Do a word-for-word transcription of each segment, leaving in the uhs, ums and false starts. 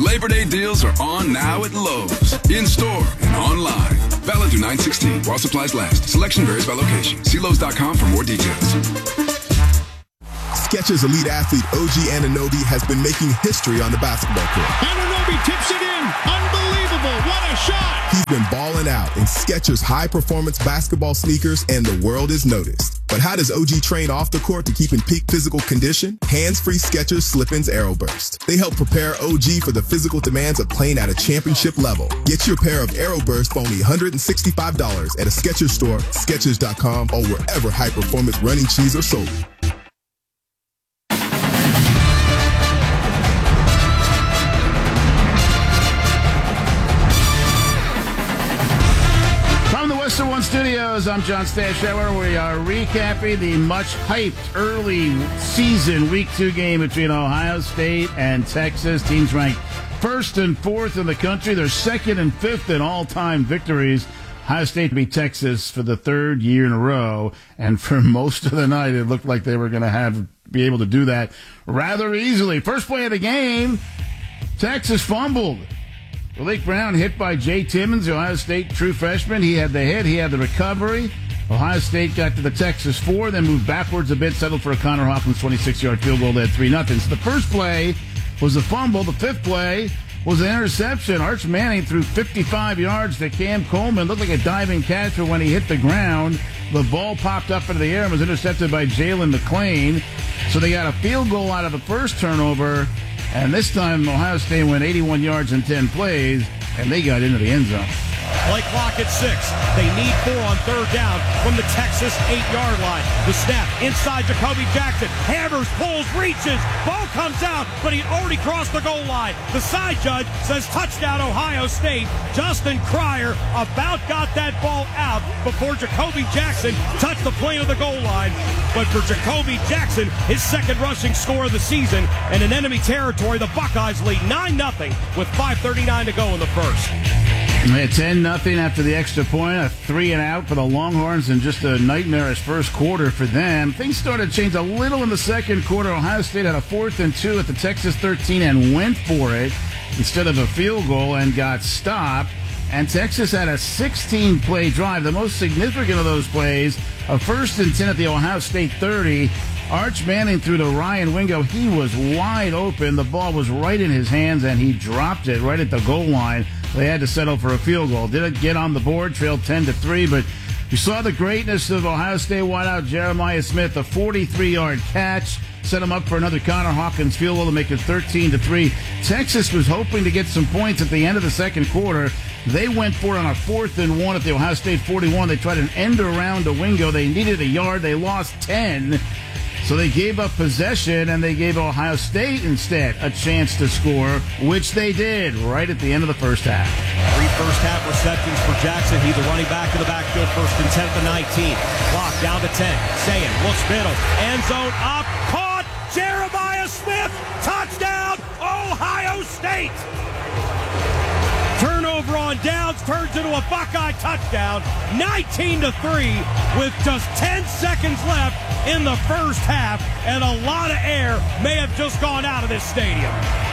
Labor Day deals are on now at Lowe's. In-store and online. Valid through nine sixteen while supplies last. Selection varies by location. See Lowe's dot com for more details. Skechers elite athlete O G Anunoby has been making history on the basketball court. Anunoby tips it in. Unbelievable. What a shot. He's been balling out in Skechers high-performance basketball sneakers, and the world is noticed. But how does O G train off the court to keep in peak physical condition? Hands-free Skechers Slip-ins Aeroburst. They help prepare O G for the physical demands of playing at a championship level. Get your pair of Aeroburst for only one hundred sixty-five dollars at a Skechers store, Skechers dot com, or wherever high-performance running shoes are sold. Western One Studios, I'm John Stashower. We are recapping the much-hyped early season Week two game between Ohio State and Texas. Teams ranked first and fourth in the country. They're second and fifth in all-time victories. Ohio State beat Texas for the third year in a row, and for most of the night, it looked like they were going to have be able to do that rather easily. First play of the game, Texas fumbled. Malik Brown hit by Jay Timmons, the Ohio State true freshman. He had the hit. He had the recovery. Ohio State got to the Texas four, then moved backwards a bit, settled for a Connor Hawkins twenty-six-yard field goal. They had three nothing. So the first play was a fumble. The fifth play was an interception. Arch Manning threw fifty-five yards to Cam Coleman. Looked like a diving catch, but when he hit the ground, the ball popped up into the air and was intercepted by Jalen McClain. So they got a field goal out of the first turnover. And this time, Ohio State went eighty-one yards in ten plays, and they got into the end zone. Play clock at six. They need four on third down from the Texas eight-yard line. The snap inside Jacoby Jackson. Hammers, pulls, reaches. Ball comes out, but he'd already crossed the goal line. The side judge says touchdown Ohio State. Justin Cryer about got that ball out before Jacoby Jackson touched the plane of the goal line. But for Jacoby Jackson, his second rushing score of the season, and in enemy territory, the Buckeyes lead nine nothing with five thirty-nine to go in the first. ten nothing after the extra point, a three and out for the Longhorns, and just a nightmarish first quarter for them. Things started to change a little in the second quarter. Ohio State had a fourth and two at the Texas thirteen and went for it instead of a field goal and got stopped. And Texas had a sixteen-play drive, the most significant of those plays, a first and ten at the Ohio State thirty. Arch Manning threw to Ryan Wingo. He was wide open. The ball was right in his hands, and he dropped it right at the goal line. They had to settle for a field goal. Didn't get on the board, trailed ten to three, but you saw the greatness of Ohio State wideout Jeremiah Smith, a forty-three-yard catch, set him up for another Connor Hawkins field goal to make it thirteen to three. Texas was hoping to get some points at the end of the second quarter. They went for it on a fourth and one at the Ohio State forty-one. They tried an end around to Wingo. They needed a yard. They lost ten. So they gave up possession, and they gave Ohio State instead a chance to score, which they did right at the end of the first half. Three first half receptions for Jackson. He's the running back to the backfield, first and ten to nineteen. Clock down to ten. Sayin looks middle. End zone up. Caught. Jeremiah Smith. Touchdown, Ohio State. Turnover on downs turns into a Buckeye touchdown, nineteen to three, with just ten seconds left in the first half, and a lot of air may have just gone out of this stadium.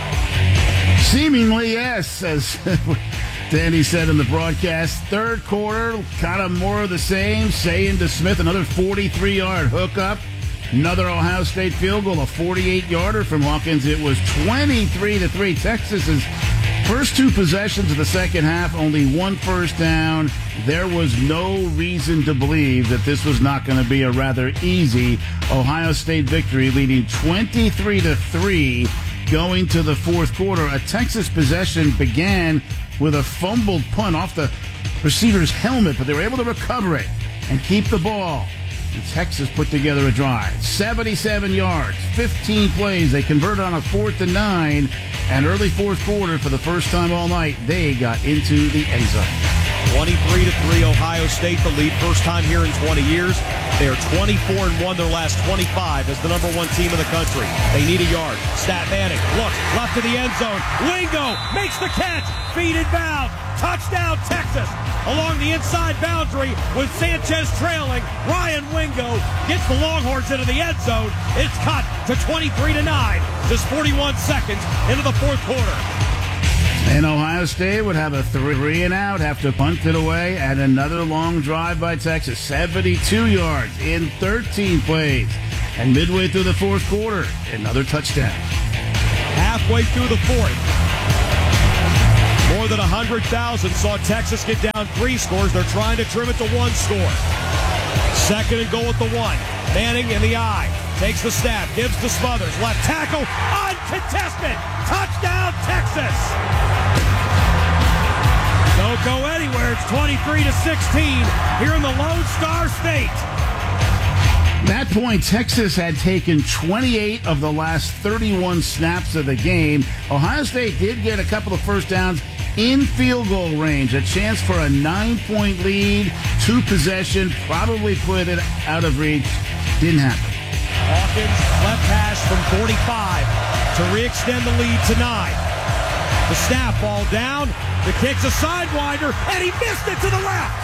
Seemingly, yes, as Danny said in the broadcast. Third quarter, kind of more of the same. Sayin to Smith, another forty-three-yard hookup. Another Ohio State field goal, a forty-eight-yarder from Hawkins. It was twenty-three to three. Texas's first two possessions of the second half, only one first down. There was no reason to believe that this was not going to be a rather easy Ohio State victory, leading twenty-three to three going to the fourth quarter. A Texas possession began with a fumbled punt off the receiver's helmet, but they were able to recover it and keep the ball. And Texas put together a drive. seventy-seven yards, fifteen plays. They converted on a fourth and nine. And early fourth quarter, for the first time all night, they got into the end zone. twenty-three to three, Ohio State, the lead, first time here in twenty years. They are twenty-four and one their last twenty-five as the number one team in the country. They need a yard. Stat Manning looks left to the end zone. Wingo makes the catch. Feet inbound. Touchdown, Texas. Along the inside boundary with Sanchez trailing. Ryan Wingo gets the Longhorns into the end zone. It's cut to twenty-three to nine. Just forty-one seconds into the fourth quarter. And Ohio State would have a three and out, have to punt it away, and another long drive by Texas, seventy-two yards in thirteen plays. And midway through the fourth quarter, another touchdown. Halfway through the fourth, more than one hundred thousand saw Texas get down three scores. They're trying to trim it to one score. Second and goal at the one. Manning in the eye. Takes the snap. Gives to Smothers. Left tackle. Uncontested. Touchdown, Texas. Don't go anywhere. It's twenty-three to sixteen here in the Lone Star State. At that point, Texas had taken twenty-eight of the last thirty-one snaps of the game. Ohio State did get a couple of first downs in field goal range. A chance for a nine-point lead, two possession, probably put it out of reach. Didn't happen. Hawkins, left hash from forty-five to re-extend the lead to nine. The snap, ball down. The kick's a sidewinder, and he missed it to the left.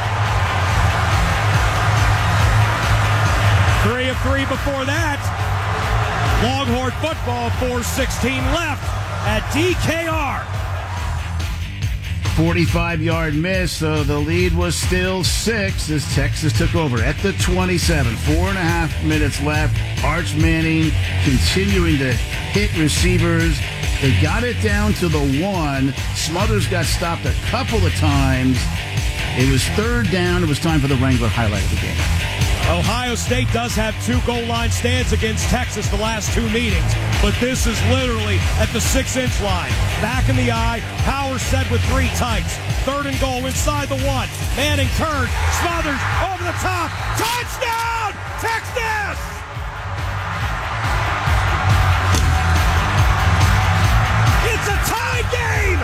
Three of three before that. Longhorn football, four sixteen left at D K R. forty-five-yard miss, so the lead was still six as Texas took over at the twenty-seven. Four and a half minutes left. Arch Manning continuing to hit receivers. They got it down to the one. Smothers got stopped a couple of times. It was third down. It was time for the Wrangler highlight of the game. Ohio State does have two goal line stands against Texas the last two meetings, but this is literally at the six-inch line. Back in the eye, Power set with three tights. Third and goal inside the one. Manning turned, Smothers over the top. Touchdown, Texas! It's a tie game!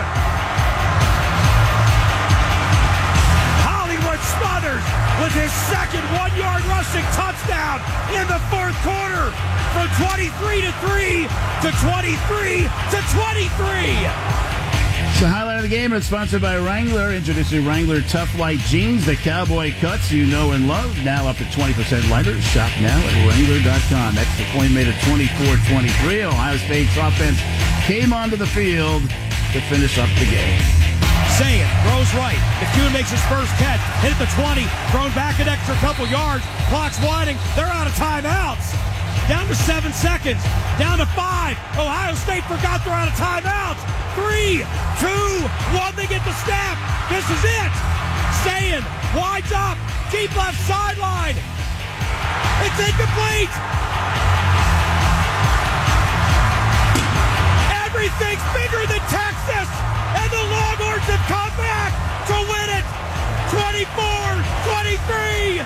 Hollywood Smothers with his second one-yard rushing touchdown in the fourth quarter, from twenty-three to three to twenty-three to twenty-three. It's the highlight of the game. It's sponsored by Wrangler. Introducing Wrangler Tough Light Jeans, the cowboy cuts you know and love. Now up to twenty percent lighter. Shop now at Wrangler dot com. Extra point made it twenty-four twenty-three. Ohio State's offense came onto the field to finish up the game. Saying throws right. McCune makes his first catch. Hit the twenty. Thrown back an extra couple yards. Clock's winding. They're out of timeouts. Down to seven seconds. Down to five. Ohio State forgot they're out of timeouts. Three, two, one. They get the snap. This is it. Saying winds up. Deep left sideline. It's incomplete. Everything's bigger than Texas. And the Longhorns have come back to win it, twenty-four twenty-three.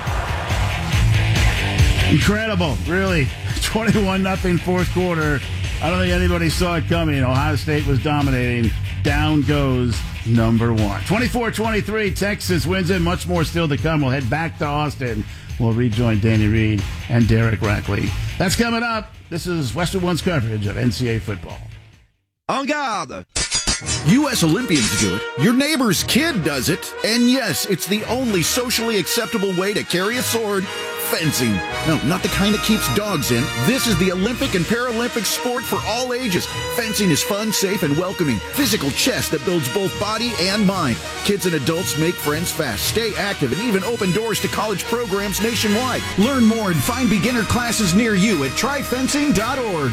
Incredible, really. twenty-one nothing fourth quarter. I don't think anybody saw it coming. Ohio State was dominating. Down goes number one. twenty-four twenty-three, Texas wins it. Much more still to come. We'll head back to Austin. We'll rejoin Danny Reed and Derek Rackley. That's coming up. This is Western One's coverage of N C double A football. En garde! U S Olympians do it, your neighbor's kid does it, and yes, it's the only socially acceptable way to carry a sword, fencing. No, not the kind that keeps dogs in. This is the Olympic and Paralympic sport for all ages. Fencing is fun, safe, and welcoming. Physical chess that builds both body and mind. Kids and adults make friends fast, stay active, and even open doors to college programs nationwide. Learn more and find beginner classes near you at try fencing dot org.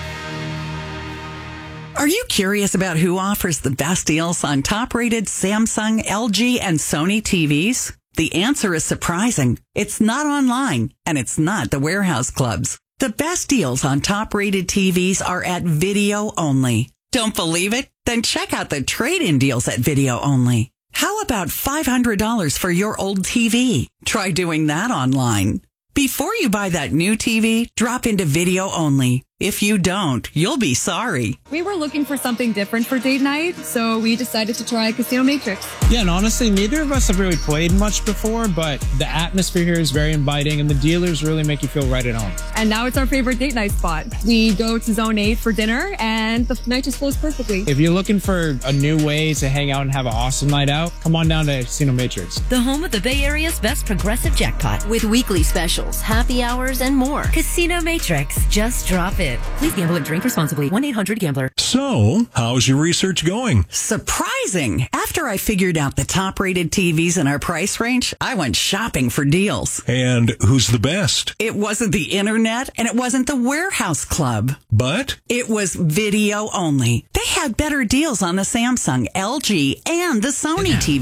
Are you curious about who offers the best deals on top-rated Samsung, L G, and Sony T Vs? The answer is surprising. It's not online, and it's not the warehouse clubs. The best deals on top-rated T Vs are at Video Only. Don't believe it? Then check out the trade-in deals at Video Only. How about five hundred dollars for your old T V? Try doing that online. Before you buy that new T V, drop into Video Only. If you don't, you'll be sorry. We were looking for something different for date night, so we decided to try Casino Matrix. Yeah, and honestly, neither of us have really played much before, but the atmosphere here is very inviting, and the dealers really make you feel right at home. And now it's our favorite date night spot. We go to Zone eight for dinner, and the night just flows perfectly. If you're looking for a new way to hang out and have an awesome night out, come on down to Casino Matrix. The home of the Bay Area's best progressive jackpot, with weekly specials, happy hours, and more. Casino Matrix. Just drop in. it. Please gamble and drink responsibly. one eight hundred gambler. So, how's your research going? Surprising. After I figured out the top-rated T Vs in our price range, I went shopping for deals. And who's the best? It wasn't the internet, and it wasn't the Warehouse Club. But? It was video only. They had better deals on the Samsung, L G, and the Sony T V.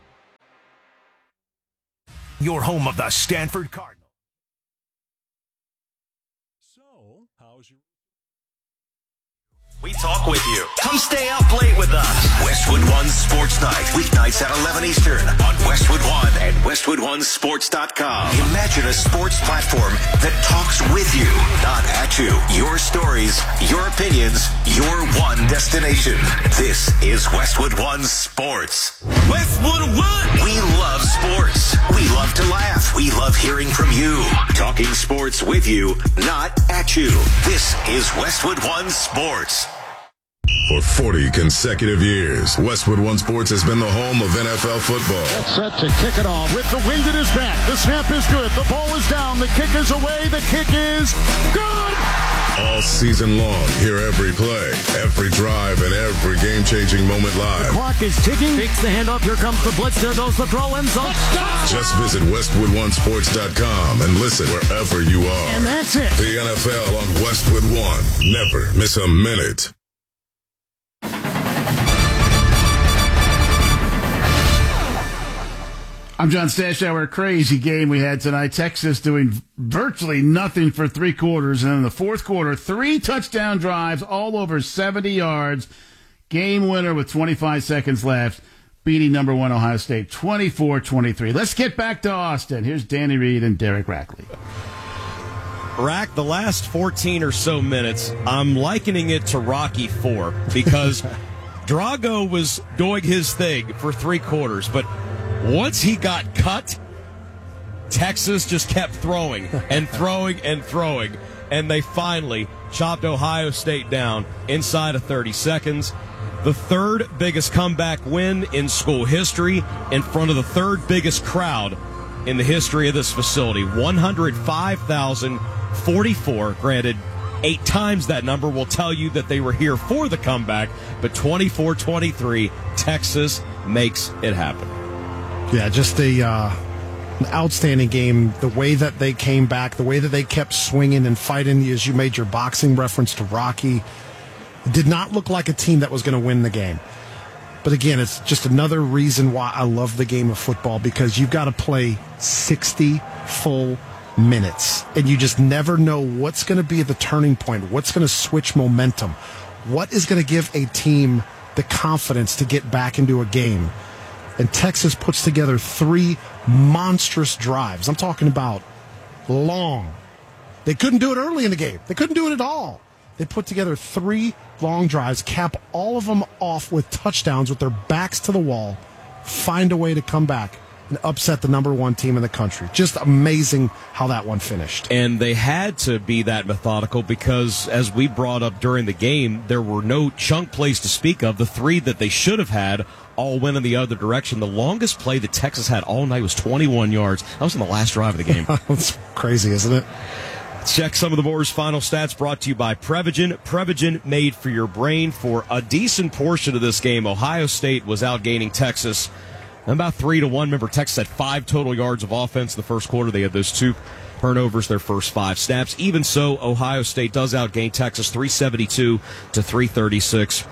Your home of the Stanford Cardinals. So, how's your... We talk with you. Come stay up late with us. Westwood One Sports Night. Weeknights at eleven Eastern on Westwood One and Westwood One Sports dot com. Imagine a sports platform that talks with you, not at you. Your stories, your opinions, your one destination. This is Westwood One Sports. Westwood One. We love sports. We love to laugh. We love hearing from you. Talking sports with you, not at you. This is Westwood One Sports. For forty consecutive years, Westwood One Sports has been the home of N F L football. That's set to kick it off with the wind at his back. The snap is good. The ball is down. The kick is away. The kick is good. All season long, hear every play, every drive, and every game-changing moment live. The clock is ticking. Takes the handoff. Here comes the blitz. There goes the throw end zone. Just visit Westwood One Sports dot com and listen wherever you are. And that's it. The N F L on Westwood One. Never miss a minute. I'm John Stashower. Crazy game we had tonight. Texas doing virtually nothing for three quarters. And in the fourth quarter, three touchdown drives, all over seventy yards. Game winner with twenty-five seconds left, beating number one Ohio State twenty-four twenty-three. Let's get back to Austin. Here's Danny Reed and Derek Rackley. Rack, the last fourteen or so minutes, I'm likening it to Rocky four because Drago was doing his thing for three quarters, but once he got cut, Texas just kept throwing and throwing and throwing, and they finally chopped Ohio State down inside of thirty seconds. The third biggest comeback win in school history in front of the third biggest crowd in the history of this facility. one hundred five thousand forty-four. Granted, eight times that number will tell you that they were here for the comeback, but twenty-four twenty-three, Texas makes it happen. Yeah, just a uh, an outstanding game. The way that they came back, the way that they kept swinging and fighting, as you made your boxing reference to Rocky, it did not look like a team that was going to win the game. But again, it's just another reason why I love the game of football, because you've got to play sixty full minutes, and you just never know what's going to be the turning point, what's going to switch momentum, what is going to give a team the confidence to get back into a game. And Texas puts together three monstrous drives. I'm talking about long. They couldn't do it early in the game. They couldn't do it at all. They put together three long drives, cap all of them off with touchdowns with their backs to the wall, find a way to come back and upset the number one team in the country. Just amazing how that one finished. And they had to be that methodical because, as we brought up during the game, there were no chunk plays to speak of. The three that they should have had all went in the other direction. The longest play that Texas had all night was twenty-one yards. That was in the last drive of the game. That's crazy, isn't it? Let's check some of the Boars' final stats, brought to you by Prevagen. Prevagen, made for your brain. For a decent portion of this game, Ohio State was outgaining Texas about three to one. Remember, Texas had five total yards of offense in the first quarter. They had those two turnovers their first five snaps. Even so, Ohio State does outgain Texas three seventy-two to three thirty-six.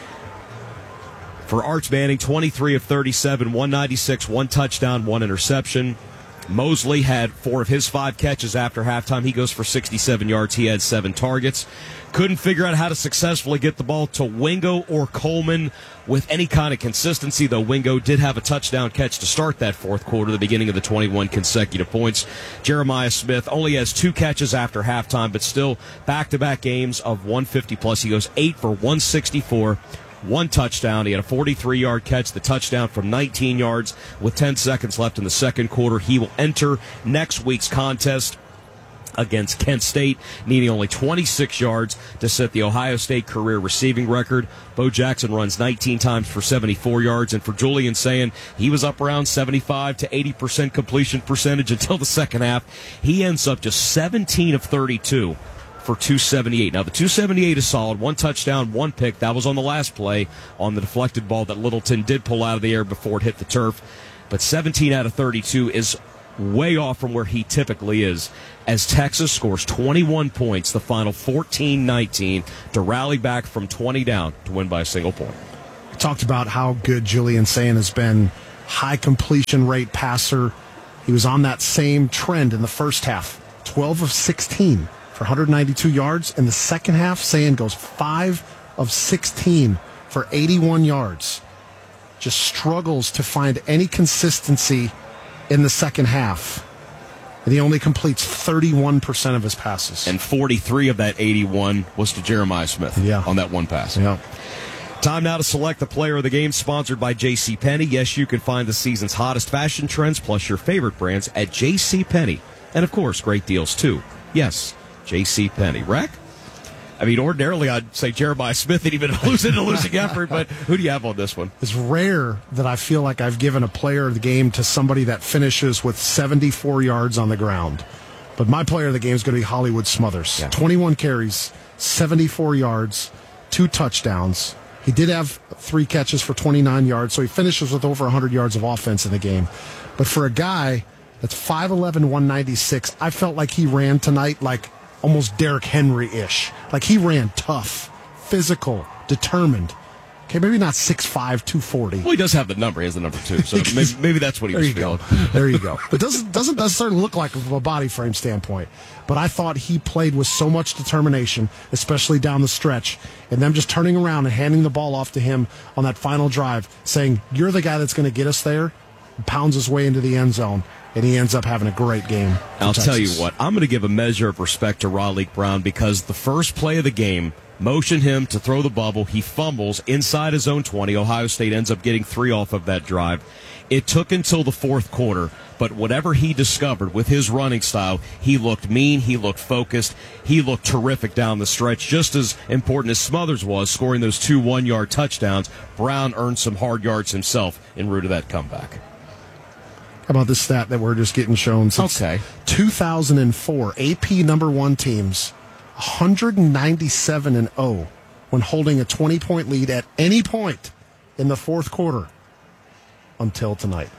For Arch Manning, twenty-three of thirty-seven, one ninety-six, one touchdown, one interception. Mosley had four of his five catches after halftime. He goes for sixty-seven yards. He had seven targets. Couldn't figure out how to successfully get the ball to Wingo or Coleman with any kind of consistency, though Wingo did have a touchdown catch to start that fourth quarter, the beginning of the twenty-one consecutive points. Jeremiah Smith only has two catches after halftime, but still back-to-back games of one fifty plus. He goes eight for one sixty-four. One touchdown. He had a forty-three-yard catch, the touchdown from nineteen yards with ten seconds left in the second quarter. He will enter next week's contest against Kent State, needing only twenty-six yards to set the Ohio State career receiving record. Bo Jackson runs nineteen times for seventy-four yards, and for Julian Sayin, he was up around seventy-five to eighty percent completion percentage until the second half. He ends up just seventeen of thirty-two for two seventy-eight. Now, the two seventy-eight is solid. One touchdown, one pick. That was on the last play on the deflected ball that Littleton did pull out of the air before it hit the turf. But seventeen out of thirty-two is way off from where he typically is, as Texas scores twenty-one points, the final fourteen nineteen, to rally back from twenty down to win by a single point. We talked about how good Julian Sayin has been, high completion rate passer. He was on that same trend in the first half, twelve of sixteen for one hundred ninety-two yards. In the second half, Sayin goes five of sixteen for eighty-one yards. Just struggles to find any consistency in the second half. And he only completes thirty-one percent of his passes. And forty-three of that eighty-one was to Jeremiah Smith yeah. on that one pass. Yeah. Time now to select the player of the game, sponsored by JCPenney. Yes, you can find the season's hottest fashion trends plus your favorite brands at JCPenney. And, of course, great deals, too. Yes, JCPenney. Rec? I mean, ordinarily I'd say Jeremiah Smith and even losing a losing effort, but who do you have on this one? It's rare that I feel like I've given a player of the game to somebody that finishes with seventy-four yards on the ground. But my player of the game is going to be Hollywood Smothers. Yeah. twenty-one carries, seventy-four yards, two touchdowns. He did have three catches for twenty-nine yards, so he finishes with over one hundred yards of offense in the game. But for a guy that's five eleven, one ninety-six, I felt like he ran tonight like almost Derrick Henry-ish. Like he ran tough, physical, determined. Okay, maybe not six five, two forty. Well, he does have the number. He has the number two, so maybe, maybe that's what he there was you feeling. Go. There you go. It doesn't, doesn't necessarily look like from a body frame standpoint, but I thought he played with so much determination, especially down the stretch, and them just turning around and handing the ball off to him on that final drive, saying, you're the guy that's going to get us there, pounds his way into the end zone, and he ends up having a great game. I'll Texas. tell you what, I'm going to give a measure of respect to Raleigh Brown, because the first play of the game motioned him to throw the bubble. He fumbles inside his own twenty. Ohio State ends up getting three off of that drive. It took until the fourth quarter, but whatever he discovered with his running style, he looked mean, he looked focused, he looked terrific down the stretch, just as important as Smothers was, scoring those two one-yard touchdowns. Brown earned some hard yards himself en route to that comeback. How about this stat that we're just getting shown since okay. two thousand four? A P number one teams, one ninety-seven and oh when holding a twenty-point lead at any point in the fourth quarter until tonight.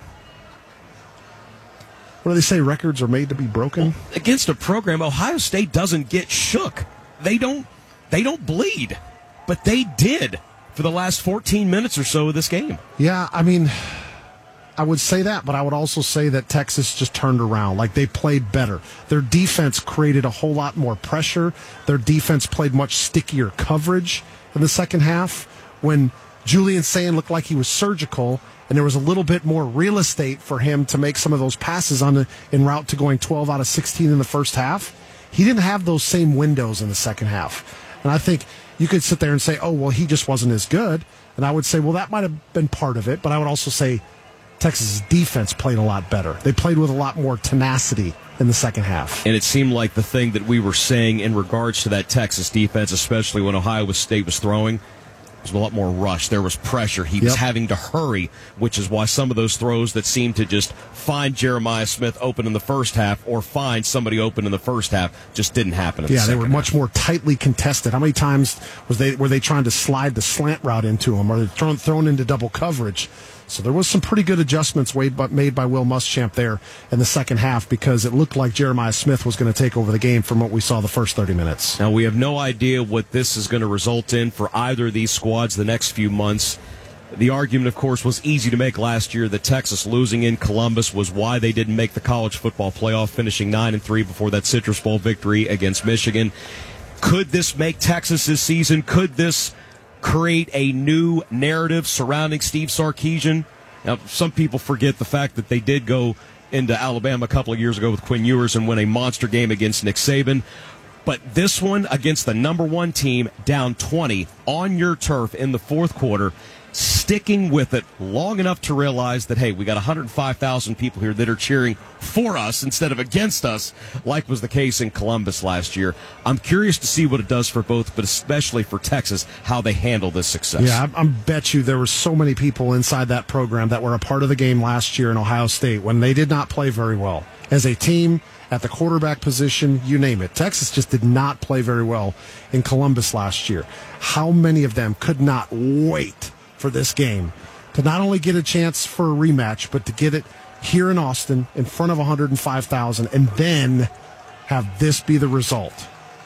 What do they say? Records are made to be broken? Well, against a program, Ohio State doesn't get shook. They don't. They don't bleed, but they did for the last fourteen minutes or so of this game. Yeah, I mean, I would say that, but I would also say that Texas just turned around. Like, they played better. Their defense created a whole lot more pressure. Their defense played much stickier coverage in the second half. When Julian Sayin looked like he was surgical, and there was a little bit more real estate for him to make some of those passes on the, en route to going twelve out of sixteen in the first half, he didn't have those same windows in the second half. And I think you could sit there and say, oh, well, he just wasn't as good. And I would say, well, that might have been part of it, but I would also say Texas' defense played a lot better. They played with a lot more tenacity in the second half. And it seemed like the thing that we were saying in regards to that Texas defense, especially when Ohio State was throwing, was a lot more rush. There was pressure. He was Yep. having to hurry, which is why some of those throws that seemed to just find Jeremiah Smith open in the first half or find somebody open in the first half just didn't happen in Yeah, the they second were half. much more tightly contested. How many times was they were they trying to slide the slant route into him, or they thrown thrown into double coverage? So there was some pretty good adjustments made by, made by Will Muschamp there in the second half, because it looked like Jeremiah Smith was going to take over the game from what we saw the first thirty minutes. Now, we have no idea what this is going to result in for either of these squads the next few months. The argument, of course, was easy to make last year that Texas losing in Columbus was why they didn't make the college football playoff, finishing nine and three before that Citrus Bowl victory against Michigan. Could this make Texas this season? Could this create a new narrative surrounding Steve Sarkisian? Now, some people forget the fact that they did go into Alabama a couple of years ago with Quinn Ewers and win a monster game against Nick Saban. But this one against the number one team, down twenty on your turf in the fourth quarter, sticking with it long enough to realize that, hey, we got one hundred five thousand people here that are cheering for us instead of against us, like was the case in Columbus last year. I'm curious to see what it does for both, but especially for Texas, how they handle this success. Yeah, I, I bet you there were so many people inside that program that were a part of the game last year in Ohio State when they did not play very well. As a team, at the quarterback position, you name it. Texas just did not play very well in Columbus last year. How many of them could not wait for this game to not only get a chance for a rematch, but to get it here in Austin in front of one hundred five thousand and then have this be the result?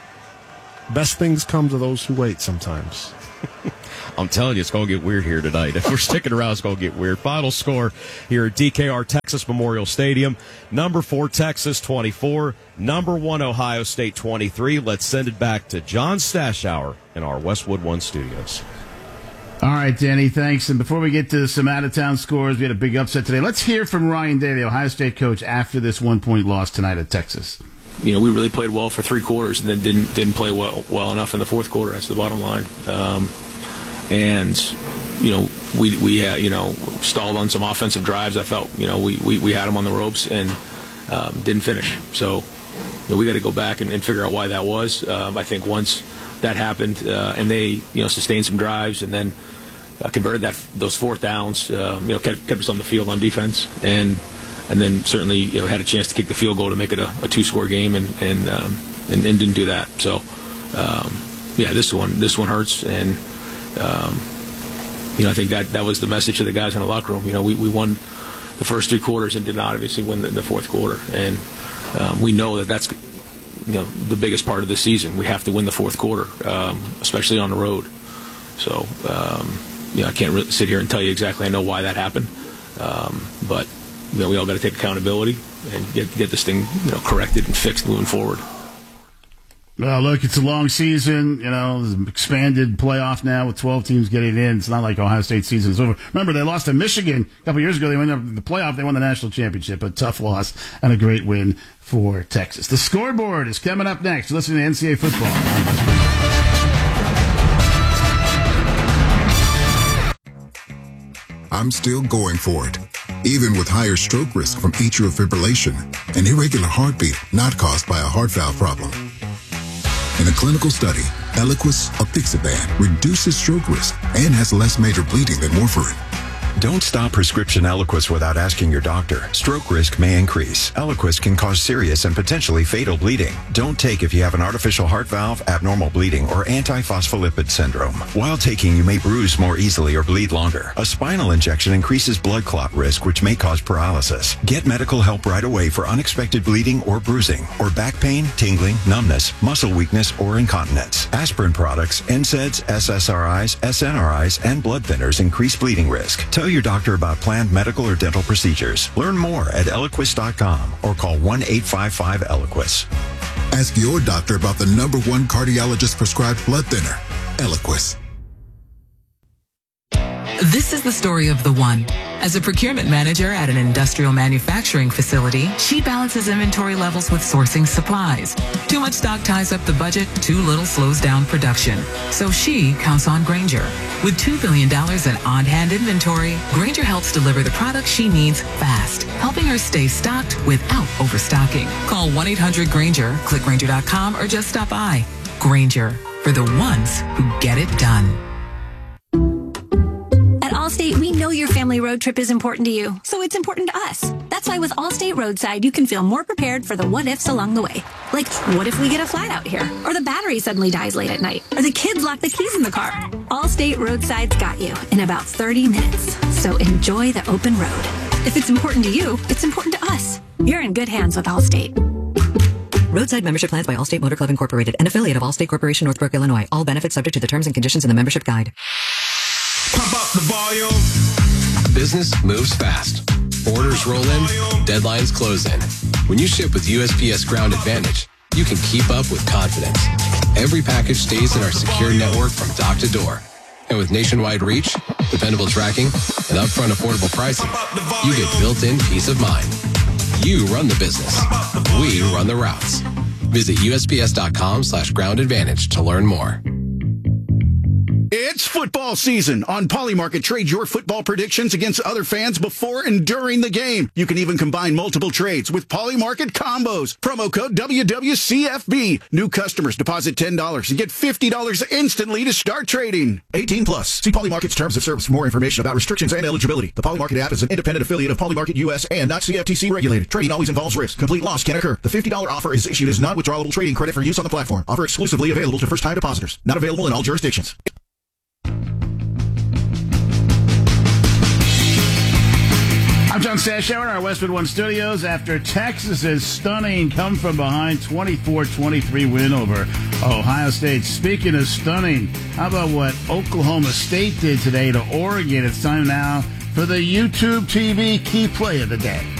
Best things come to those who wait sometimes. I'm telling you, it's going to get weird here tonight. If we're sticking around, it's going to get weird. Final score here at D K R Texas Memorial Stadium. Number four, Texas, twenty-four. Number one, Ohio State, twenty-three. Let's send it back to John Stashauer in our Westwood One studios. All right, Danny, thanks. And before we get to some out-of-town scores, we had a big upset today. Let's hear from Ryan Day, the Ohio State coach, after this one-point loss tonight at Texas. You know, we really played well for three quarters and then didn't didn't play well well enough in the fourth quarter. That's the bottom line. Um, and, you know, we, we uh, you know, stalled on some offensive drives. I felt, you know, we, we, we had them on the ropes and um, didn't finish. So, you know, we got to go back and, and figure out why that was. Um, I think once that happened uh, and they, you know, sustained some drives and then uh, converted that those fourth downs, uh, you know, kept, kept us on the field on defense. And and then certainly, you know, had a chance to kick the field goal to make it a, a two-score game and and, um, and and didn't do that. So, um, yeah, this one this one hurts. And, um, you know, I think that, that was the message to the guys in the locker room. You know, we, we won the first three quarters and did not obviously win the, the fourth quarter. And um, we know that that's, you know, the biggest part of the season. We have to win the fourth quarter, um, especially on the road. So, um, you know, I can't really sit here and tell you exactly I know why that happened. Um, but, you know, we all got to take accountability and get get this thing, you know, corrected and fixed moving forward. Well, look, it's a long season. You know, there's an expanded playoff now with twelve teams getting in. It's not like Ohio State season is over. Remember, they lost to Michigan a couple years ago. They went up the playoff. They won the national championship. A tough loss and a great win for Texas. The scoreboard is coming up next. You're listening to N C double A football. I'm still going for it, even with higher stroke risk from atrial fibrillation, an irregular heartbeat not caused by a heart valve problem. In a clinical study, Eliquis apixaban reduces stroke risk and has less major bleeding than warfarin. Don't stop prescription Eliquis without asking your doctor. Stroke risk may increase. Eliquis can cause serious and potentially fatal bleeding. Don't take if you have an artificial heart valve, abnormal bleeding, or antiphospholipid syndrome. While taking, you may bruise more easily or bleed longer. A spinal injection increases blood clot risk, which may cause paralysis. Get medical help right away for unexpected bleeding or bruising, or back pain, tingling, numbness, muscle weakness, or incontinence. Aspirin products, N SAIDs, S S R Is, S N R Is, and blood thinners increase bleeding risk. Tell your doctor about planned medical or dental procedures. Learn more at Eliquis dot com or call one eight five five Eliquis. Ask your doctor about the number one cardiologist prescribed blood thinner, Eliquis. This is the story of the one. As a procurement manager at an industrial manufacturing facility, she balances inventory levels with sourcing supplies. Too much stock ties up the budget, too little slows down production. So she counts on Grainger. With two billion dollars in on-hand inventory, Grainger helps deliver the products she needs fast, helping her stay stocked without overstocking. Call one eight hundred Grainger, click Grainger dot com, or just stop by. Grainger, for the ones who get it done. At Allstate, we know your family road trip is important to you, so it's important to us. That's why with Allstate Roadside, you can feel more prepared for the what-ifs along the way. Like, what if we get a flat out here? Or the battery suddenly dies late at night? Or the kids lock the keys in the car? Allstate Roadside's got you in about thirty minutes. So enjoy the open road. If it's important to you, it's important to us. You're in good hands with Allstate. Roadside membership plans by Allstate Motor Club Incorporated, an affiliate of Allstate Corporation, Northbrook, Illinois. All benefits subject to the terms and conditions in the membership guide. Pump up the volume. Business moves fast. Orders roll in, deadlines close in. When you ship with U S P S Ground Advantage, you can keep up with confidence. Every package stays in our secure network from dock to door. And with nationwide reach, dependable tracking, and upfront affordable pricing, you get built-in peace of mind. You run the business. We run the routes. Visit U S P S dot com slash ground advantage to learn more. It's It's football season. On Polymarket, trade your football predictions against other fans before and during the game. You can even combine multiple trades with Polymarket combos. Promo code W W C F B. New customers deposit ten dollars and get fifty dollars instantly to start trading. eighteen plus. See Polymarket's terms of service for more information about restrictions and eligibility. The Polymarket app is an independent affiliate of Polymarket U S and not C F T C regulated. Trading always involves risk. Complete loss can occur. The fifty dollars offer is issued as non-withdrawable trading credit for use on the platform. Offer exclusively available to first-time depositors. Not available in all jurisdictions. I'm John Stashower in our Westwood One studios after Texas's stunning come-from-behind twenty-four twenty-three win over Ohio State. Speaking of stunning, how about what Oklahoma State did today to Oregon? It's time now for the YouTube T V key play of the day.